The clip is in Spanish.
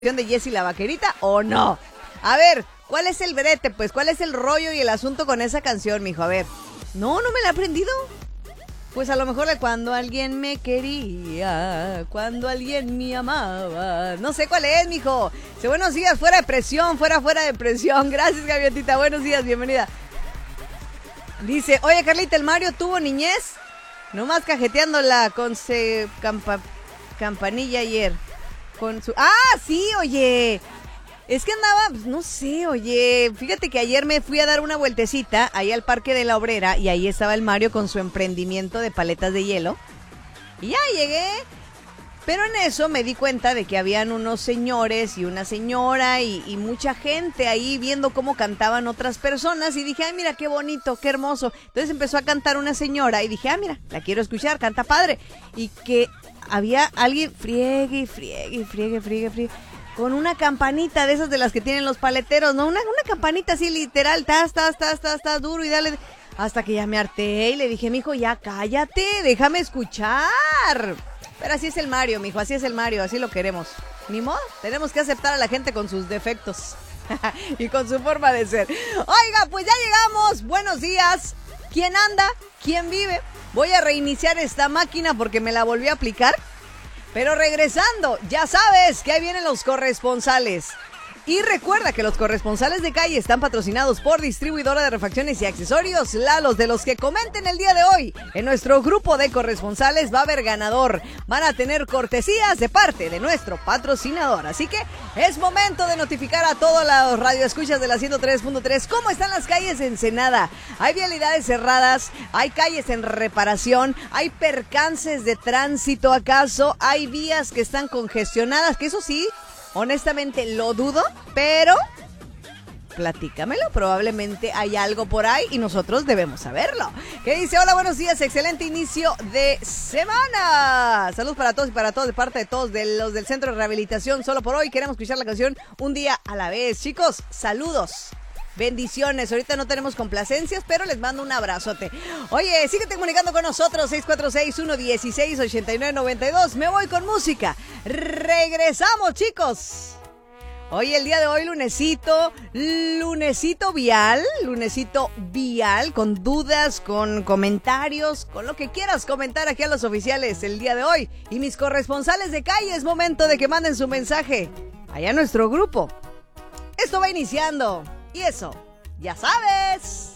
de Jessie la Vaquerita o no? A ver, ¿cuál es el brete? Pues, ¿cuál es el rollo y el asunto con esa canción, mijo? A ver. No me la he aprendido. Pues a lo mejor de cuando alguien me quería, cuando alguien me amaba. No sé cuál es, mijo. Dice, buenos días, fuera de presión, fuera de presión. Gracias, Gaviotita. Buenos días, bienvenida. Dice, oye, Carlita, ¿el Mario tuvo niñez? Nomás cajeteándola con campanilla ayer. Con su... ¡Ah, sí, oye! Es que andaba, pues, no sé, oye, fíjate que ayer me fui a dar una vueltecita ahí al Parque de la Obrera y ahí estaba el Mario con su emprendimiento de paletas de hielo. Y ya llegué, pero en eso me di cuenta de que habían unos señores y una señora y mucha gente ahí viendo cómo cantaban otras personas y dije, ay, mira, qué bonito, qué hermoso. Entonces empezó a cantar una señora y dije, ah, mira, la quiero escuchar, canta padre. Y que había alguien friegue, con una campanita de esas de las que tienen los paleteros, ¿no? Una campanita así literal, tas, duro y dale. Hasta que ya me harté y le dije, mijo, ya cállate, déjame escuchar. Pero así es el Mario, mijo, así es el Mario, así lo queremos. Ni modo, tenemos que aceptar a la gente con sus defectos y con su forma de ser. Oiga, pues ya llegamos, buenos días. ¿Quién anda? ¿Quién vive? Voy a reiniciar esta máquina porque me la volví a aplicar. Pero regresando, ya sabes que ahí vienen los corresponsales. Y recuerda que los corresponsales de calle están patrocinados por Distribuidora de Refacciones y Accesorios Lalos. De los que comenten el día de hoy en nuestro grupo de corresponsales va a haber ganador. Van a tener cortesías de parte de nuestro patrocinador. Así que es momento de notificar a todos los radioescuchas de la 103.3 cómo están las calles en Ensenada. Hay vialidades cerradas, hay calles en reparación, hay percances de tránsito acaso, hay vías que están congestionadas, que eso sí, honestamente lo dudo, pero platícamelo, probablemente hay algo por ahí y nosotros debemos saberlo. ¿Qué dice? Hola, buenos días, excelente inicio de semana. Saludos para todos y para todos, de parte de todos de los del Centro de Rehabilitación. Solo por hoy queremos escuchar la canción Un Día a la Vez. Chicos, saludos. Bendiciones, ahorita no tenemos complacencias, pero les mando un abrazote. Oye, síguete comunicando con nosotros, 646-116-8992. Me voy con música. Regresamos, chicos. Hoy, el día de hoy, lunesito vial, con dudas, con comentarios, con lo que quieras comentar aquí a los oficiales el día de hoy. Y mis corresponsales de calle, es momento de que manden su mensaje allá a nuestro grupo. Esto va iniciando. Y eso, ya sabes.